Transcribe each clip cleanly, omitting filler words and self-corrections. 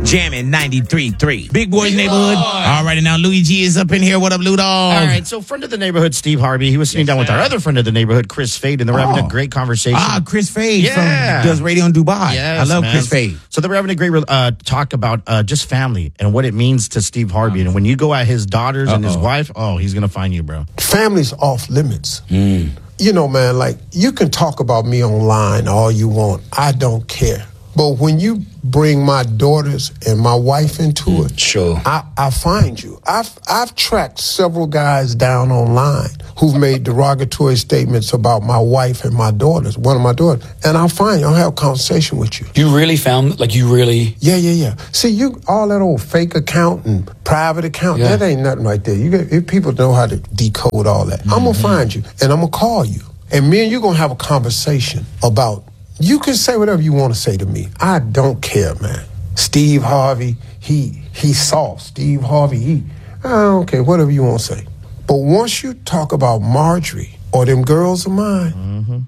Jamming 93.3. Big Boy's Neighborhood. All right, and now Louis G is up in here. What up, Lou Dog? All right, so friend of the neighborhood, Steve Harvey, he was sitting down with our other friend of the neighborhood, Chris Fade, and they were having a great conversation. Chris Fade does radio in Dubai. Yes, I love Chris Fade. So they were having a great talk about just family and what it means to Steve Harvey. And when you go at his daughters and his wife, he's going to find you, bro. Family's off limits. You know, man, like, you can talk about me online all you want. I don't care. But when you bring my daughters and my wife into it, sure, I find you. I've tracked several guys down online who've made derogatory statements about my wife and my daughters, one of my daughters, and I'll find you. I'll have a conversation with you. You really found, like, you really? Yeah. See, you all that old fake account and private account, that ain't nothing right there. If people know how to decode all that. I'm gonna find you and I'm gonna call you, and me and you gonna have a conversation about. You can say whatever you want to say to me. I don't care, man. Steve Harvey, he's soft. Steve Harvey, I don't care, whatever you want to say. But once you talk about Marjorie or them girls of mine.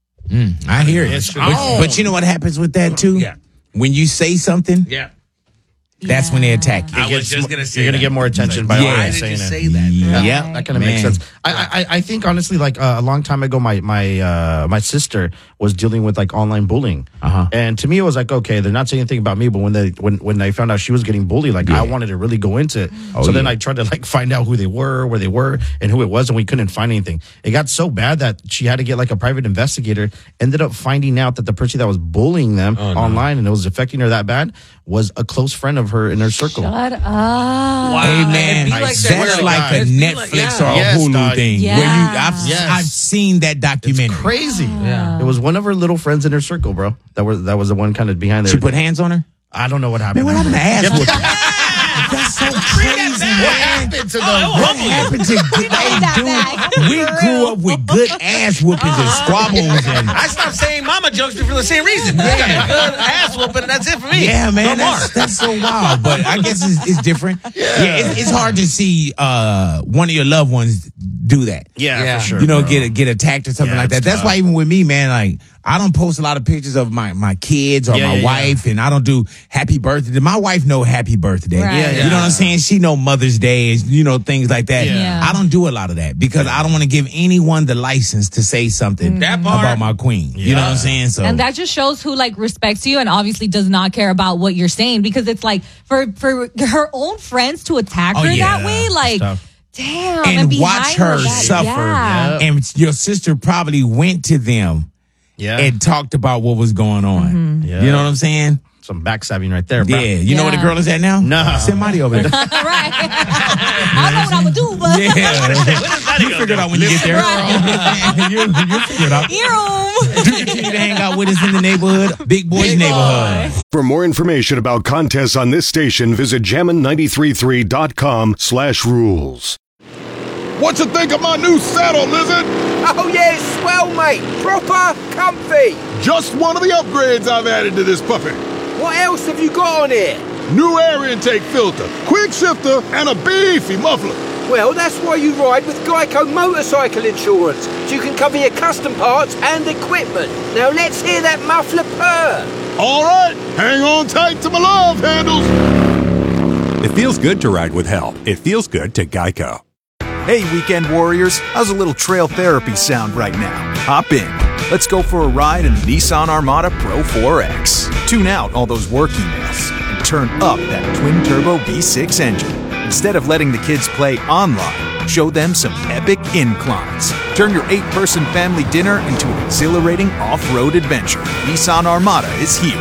I hear it. But you know what happens with that, too? Yeah. When you say something, that's when they attack you. I was just going to say you're going to get more attention by why did you say that? Yeah, that kind of makes sense. I think honestly, like a long time ago, my sister was dealing with like online bullying, and to me it was like, okay, they're not saying anything about me, but when they found out she was getting bullied, like I wanted to really go into it. Then I tried to like find out who they were, where they were, and who it was, and we couldn't find anything. It got so bad that she had to get like a private investigator. Ended up finding out that the person that was bullying them online and it was affecting her that bad was a close friend of her in her circle. Shut up. Wow. Hey, man, that's like a Netflix or a Hulu thing. Yeah. Where I've seen that documentary. It's crazy. Yeah. It was one of her little friends in her circle, bro. That was the one kind of behind there. She put hands on her? I don't know what happened. Man, what happened to ass whooping? That's so crazy, man. What happened to them? What happened to dude? We grew up with good ass whoopings and squabbles and I stopped saying mama jokes for the same reason. I got a good ass whooping, and that's it for me. yeah, man, No more. that's so wild. But I guess it's different. Yeah, it's hard to see one of your loved ones do that. Yeah. For sure. You know, get attacked or something like that. it's That's tough. why even with me, man, like I don't post a lot of pictures of my kids or my wife, and I don't do happy birthday. My wife know happy birthday. Right. You know what I'm saying? She know Mother's Day, you know, things like that. Yeah. I don't do a lot of that because I don't want to give anyone the license to say something That part. about my queen. You know what I'm saying? So And that just shows who like respects you and obviously does not care about what you're saying, because it's like for her own friends to attack her that way, like damn, and behind watch her that, suffer. yeah. And your sister probably went to them and talked about what was going on. Yeah. You know what I'm saying? Some backstabbing right there, bro. Yeah. You know where the girl is at now? No. Send Marty over there. Right. I don't know what I'm gonna do, but You figure it out when you get there. You figure it out. Do continue to hang out with us in the neighborhood. Big Boys Neighborhood. For more information about contests on this station, visit jammin933.com/rules. What you think of my new saddle, Lizard? Oh yeah, it's swell, mate. Proper comfy. Just one of the upgrades I've added to this puppy. What else have you got on here? New air intake filter, quick shifter, and a beefy muffler. Well, that's why you ride with Geico Motorcycle Insurance, so you can cover your custom parts and equipment. Now let's hear that muffler purr. All right, hang on tight to my love handles. It feels good to ride with help. It feels good to Geico. Hey, weekend warriors, how's a little trail therapy sound right now? Hop in. Let's go for a ride in the Nissan Armada Pro 4X. Tune out all those work emails and turn up that twin-turbo V6 engine. Instead of letting the kids play online, show them some epic inclines. Turn your 8-person family dinner into an exhilarating off-road adventure. Nissan Armada is here.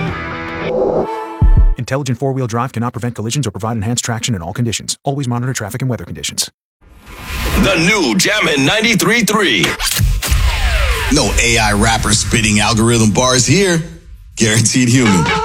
Intelligent four-wheel drive cannot prevent collisions or provide enhanced traction in all conditions. Always monitor traffic and weather conditions. The new Jammin' 93.3. No AI rapper spitting algorithm bars here. Guaranteed human.